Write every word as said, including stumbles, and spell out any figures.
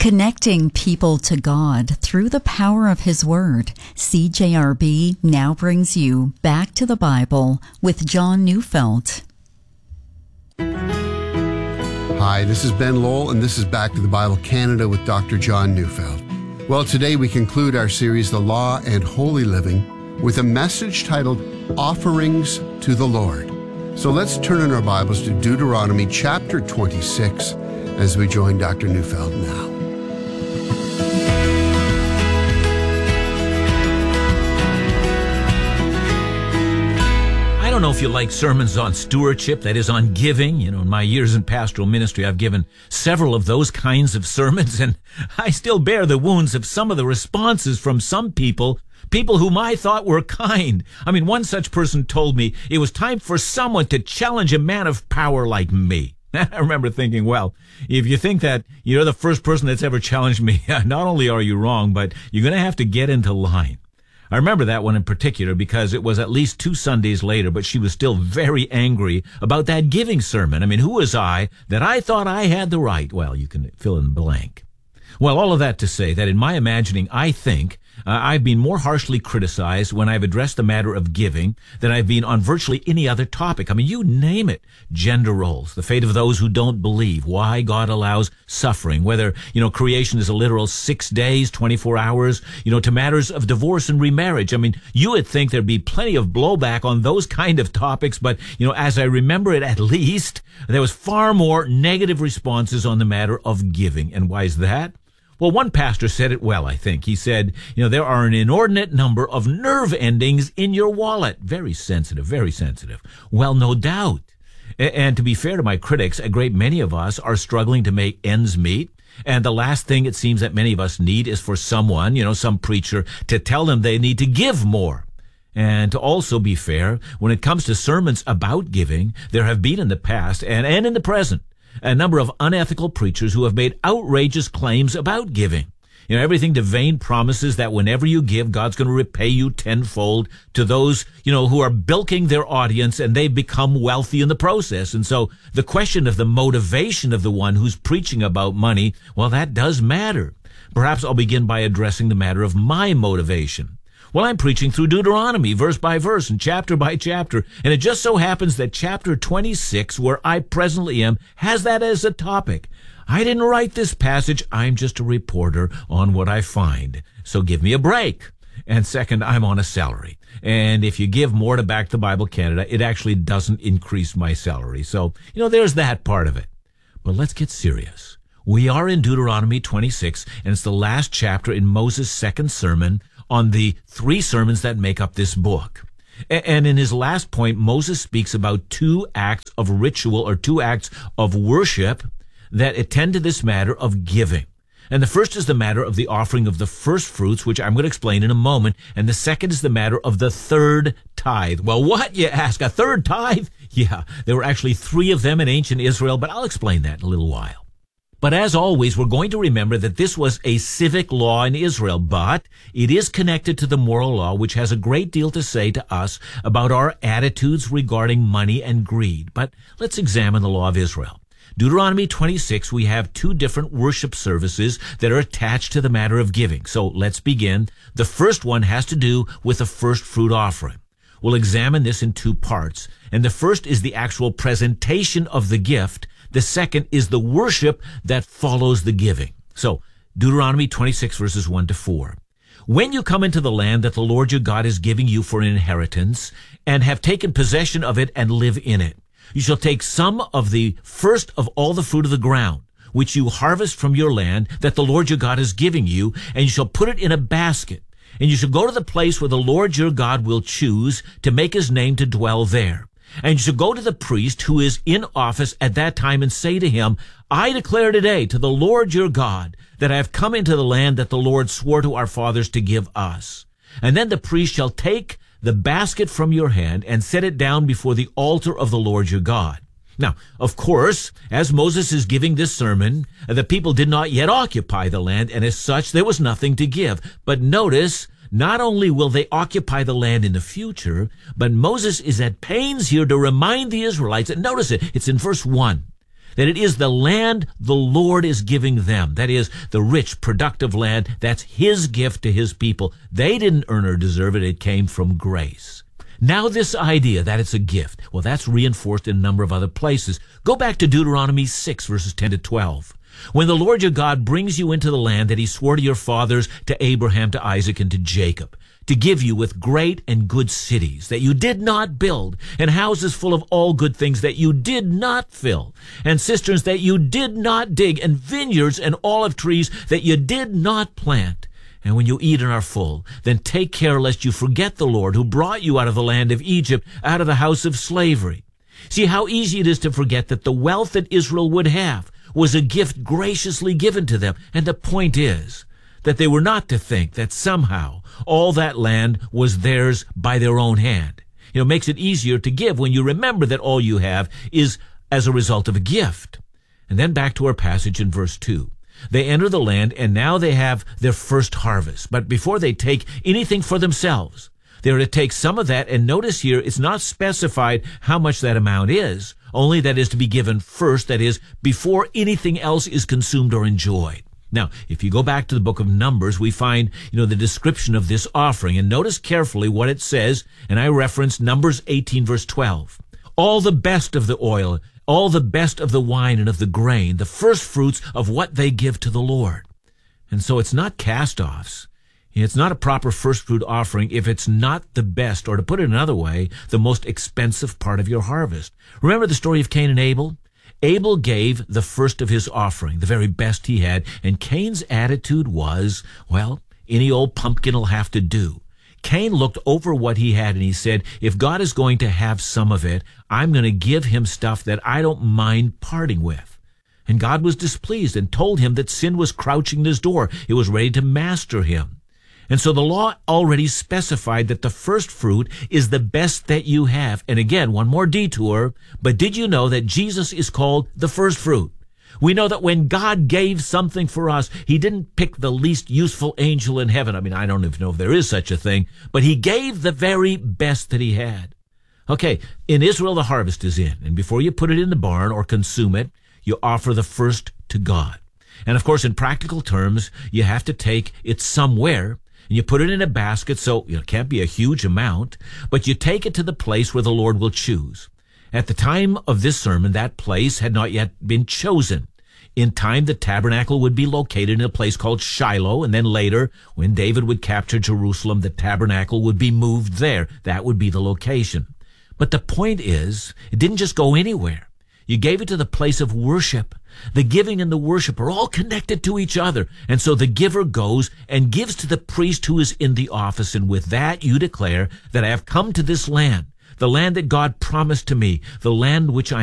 Connecting people to God through the power of His Word, C J R B now brings you Back to the Bible with John Neufeld. Hi, this is Ben Lowell, and this is Back to the Bible Canada with Doctor John Neufeld. Well, today we conclude our series, The Law and Holy Living, with a message titled Offerings to the Lord. So let's turn in our Bibles to Deuteronomy chapter twenty-six as we join Doctor Neufeld now. I don't know if you like sermons on stewardship, that is on giving. You know, in my years in pastoral ministry, I've given several of those kinds of sermons, and I still bear the wounds of some of the responses from some people, people whom I thought were kind. I mean, one such person told me it was time for someone to challenge a man of power like me. I remember thinking, well, if you think that you're the first person that's ever challenged me, not only are you wrong, but you're going to have to get into line. I remember that one in particular because it was at least two Sundays later, but she was still very angry about that giving sermon. I mean, who was I that I thought I had the right? Well, you can fill in the blank. Well, all of that to say that in my imagining, I think uh, I've been more harshly criticized when I've addressed the matter of giving than I've been on virtually any other topic. I mean, you name it. Gender roles, the fate of those who don't believe, why God allows suffering, whether, you know, creation is a literal six days, twenty-four hours, you know, to matters of divorce and remarriage. I mean, you would think there'd be plenty of blowback on those kind of topics, but, you know, as I remember it, at least, there was far more negative responses on the matter of giving. And why is that? Well, one pastor said it well, I think. He said, you know, there are an inordinate number of nerve endings in your wallet. Very sensitive, very sensitive. Well, no doubt. And to be fair to my critics, a great many of us are struggling to make ends meet. And the last thing it seems that many of us need is for someone, you know, some preacher, to tell them they need to give more. And to also be fair, when it comes to sermons about giving, there have been in the past and, and in the present a number of unethical preachers who have made outrageous claims about giving. You know, everything to vain promises that whenever you give, God's going to repay you tenfold, to those, you know, who are bilking their audience and they've become wealthy in the process. And so the question of the motivation of the one who's preaching about money, well, that does matter. Perhaps I'll begin by addressing the matter of my motivation. Well, I'm preaching through Deuteronomy, verse by verse and chapter by chapter, and it just so happens that chapter twenty-six, where I presently am, has that as a topic. I didn't write this passage. I'm just a reporter on what I find. So give me a break. And second, I'm on a salary. And if you give more to Back to the Bible Canada, it actually doesn't increase my salary. So, you know, there's that part of it. But let's get serious. We are in Deuteronomy twenty-six, and it's the last chapter in Moses' second sermon on the three sermons that make up this book. And in his last point, Moses speaks about two acts of ritual or two acts of worship that attend to this matter of giving. And the first is the matter of the offering of the first fruits, which I'm going to explain in a moment. And the second is the matter of the third tithe. Well, what, you ask? A third tithe? Yeah, there were actually three of them in ancient Israel, but I'll explain that in a little while. But as always, we're going to remember that this was a civic law in Israel, but it is connected to the moral law, which has a great deal to say to us about our attitudes regarding money and greed. But let's examine the law of Israel. Deuteronomy twenty-six, we have two different worship services that are attached to the matter of giving. So let's begin. The first one has to do with the first fruit offering. We'll examine this in two parts. And the first is the actual presentation of the gift. The second is the worship that follows the giving. So, Deuteronomy twenty-six, verses one to four. When you come into the land that the Lord your God is giving you for an inheritance, and have taken possession of it and live in it, you shall take some of the first of all the fruit of the ground, which you harvest from your land that the Lord your God is giving you, and you shall put it in a basket. And you shall go to the place where the Lord your God will choose to make his name to dwell there. And you shall go to the priest who is in office at that time and say to him, I declare today to the Lord your God that I have come into the land that the Lord swore to our fathers to give us. And then the priest shall take the basket from your hand and set it down before the altar of the Lord your God. Now, of course, as Moses is giving this sermon, the people did not yet occupy the land, and as such, there was nothing to give. But notice, not only will they occupy the land in the future, but Moses is at pains here to remind the Israelites, and notice it, it's in verse one, that it is the land the Lord is giving them. That is, the rich, productive land. That's his gift to his people. They didn't earn or deserve it. It came from grace. Now this idea that it's a gift, well, that's reinforced in a number of other places. Go back to Deuteronomy six, verses ten to twelve. When the Lord your God brings you into the land that he swore to your fathers, to Abraham, to Isaac, and to Jacob, to give you with great and good cities that you did not build, and houses full of all good things that you did not fill, and cisterns that you did not dig, and vineyards and olive trees that you did not plant. And when you eat and are full, then take care lest you forget the Lord who brought you out of the land of Egypt, out of the house of slavery. See how easy it is to forget that the wealth that Israel would have was a gift graciously given to them. And the point is that they were not to think that somehow all that land was theirs by their own hand. You know, it makes it easier to give when you remember that all you have is as a result of a gift. And then back to our passage in verse two. They enter the land, and now they have their first harvest. But before they take anything for themselves, they are to take some of that, and notice here, it's not specified how much that amount is, only that is to be given first, that is, before anything else is consumed or enjoyed. Now, if you go back to the book of Numbers, we find, you know, the description of this offering, and notice carefully what it says, and I reference Numbers eighteen, verse twelve. All the best of the oil, all the best of the wine and of the grain, the first fruits of what they give to the Lord. And so it's not cast-offs. It's not a proper first fruit offering if it's not the best, or to put it another way, the most expensive part of your harvest. Remember the story of Cain and Abel? Abel gave the first of his offering, the very best he had, and Cain's attitude was, well, any old pumpkin will have to do. Cain looked over what he had and he said, if God is going to have some of it, I'm going to give him stuff that I don't mind parting with. And God was displeased and told him that sin was crouching at his door. It was ready to master him. And so the law already specified that the first fruit is the best that you have. And again, one more detour, but did you know that Jesus is called the first fruit? We know that when God gave something for us, he didn't pick the least useful angel in heaven. I mean, I don't even know if there is such a thing, but he gave the very best that he had. Okay, in Israel, the harvest is in, and before you put it in the barn or consume it, you offer the first to God. And of course, in practical terms, you have to take it somewhere, and you put it in a basket, so you know, it can't be a huge amount, but you take it to the place where the Lord will choose. At the time of this sermon, that place had not yet been chosen. In time, the tabernacle would be located in a place called Shiloh, and then later, when David would capture Jerusalem, the tabernacle would be moved there. That would be the location. But the point is, it didn't just go anywhere. You gave it to the place of worship. The giving and the worship are all connected to each other. And so the giver goes and gives to the priest who is in the office. And with that, you declare that I have come to this land, the land that God promised to me, the land which I